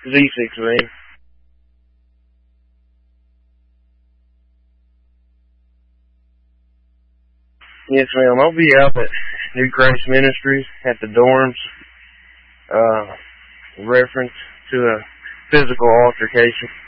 Z6 ring. Yes, ma'am. I'll be out at New Grace Ministries at the dorms, reference to a physical altercation.